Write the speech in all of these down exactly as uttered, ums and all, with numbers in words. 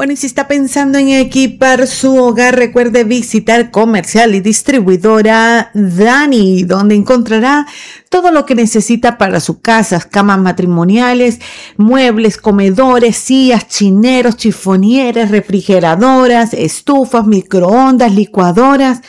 Bueno, y si está pensando en equipar su hogar, recuerde visitar Comercial y Distribuidora Dani, donde encontrará todo lo que necesita para su casa: camas matrimoniales, muebles, comedores, sillas, chineros, chifonieres, refrigeradoras, estufas, microondas, licuadoras,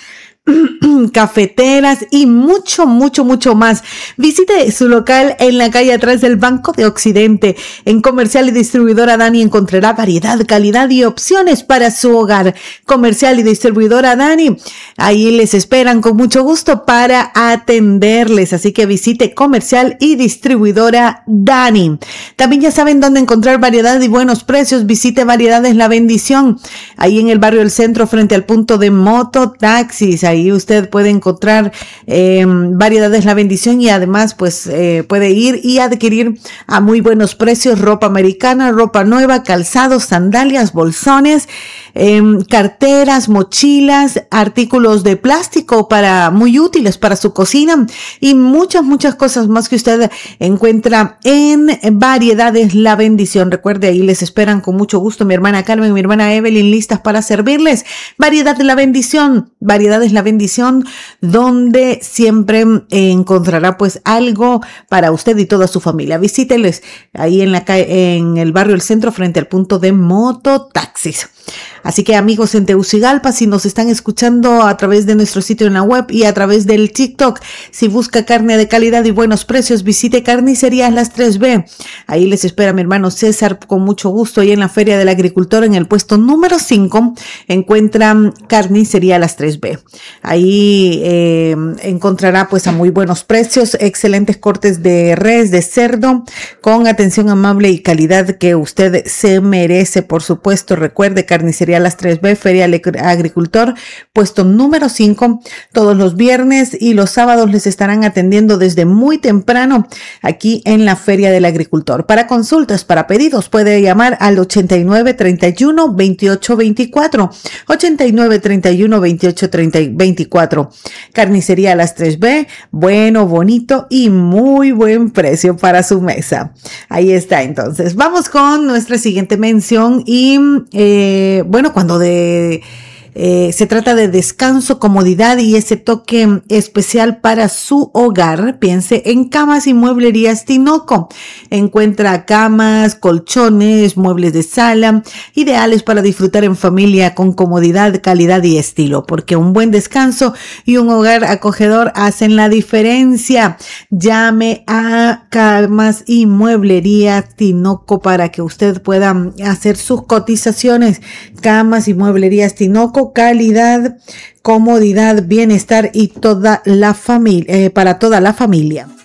cafeteras y mucho, mucho, mucho más. Visite su local en la calle atrás del Banco de Occidente. En Comercial y Distribuidora Dani encontrará variedad, calidad y opciones para su hogar. Comercial y Distribuidora Dani, ahí les esperan con mucho gusto para atenderles. Así que visite Comercial y Distribuidora Dani. También ya saben dónde encontrar variedad y buenos precios. Visite Variedades La Bendición, ahí en el barrio del Centro, frente al punto de mototaxis. Ahí usted puede encontrar eh, Variedades La Bendición, y además pues eh, puede ir y adquirir a muy buenos precios ropa americana, ropa nueva, calzados, sandalias, bolsones, eh, carteras, mochilas, artículos de plástico para muy útiles para su cocina y muchas, muchas cosas más que usted encuentra en Variedades La Bendición. Recuerde, ahí les esperan con mucho gusto mi hermana Carmen y mi hermana Evelyn, listas para servirles. Variedad La Bendición, Variedades La Bendición, donde siempre encontrará pues algo para usted y toda su familia. Visíteles ahí en la calle, en el barrio del Centro, frente al punto de mototaxis. Así que, amigos en Tegucigalpa, si nos están escuchando a través de nuestro sitio en la web y a través del TikTok, si busca carne de calidad y buenos precios, visite Carnicerías Las tres B. Ahí les espera mi hermano César con mucho gusto. Y en la Feria del Agricultor, en el puesto número cinco, encuentran Carnicería Las tres B. Ahí eh, encontrará pues a muy buenos precios, excelentes cortes de res, de cerdo, con atención amable y calidad que usted se merece, por supuesto. Recuerde, Carnicería Las tres B, Feria Agricultor, puesto número cinco. Todos los viernes y los sábados les estarán atendiendo desde muy temprano aquí en la Feria del Agricultor. Para consultas, para pedidos, puede llamar al ochenta y nueve, treinta y uno, veintiocho veinticuatro, ochenta y nueve, treinta y uno, veintiocho veinticuatro. Carnicería Las tres B, bueno, bonito y muy buen precio para su mesa. Ahí está. Entonces, vamos con nuestra siguiente mención y eh, bueno, cuando de Eh, se trata de descanso, comodidad y ese toque especial para su hogar, piense en Camas y Mueblerías Tinoco. Encuentra camas, colchones, muebles de sala, ideales para disfrutar en familia con comodidad, calidad y estilo, porque un buen descanso y un hogar acogedor hacen la diferencia. Llame a Camas y Mueblerías Tinoco para que usted pueda hacer sus cotizaciones. Camas y Mueblerías Tinoco, calidad, comodidad, bienestar y toda la familia, eh, para toda la familia.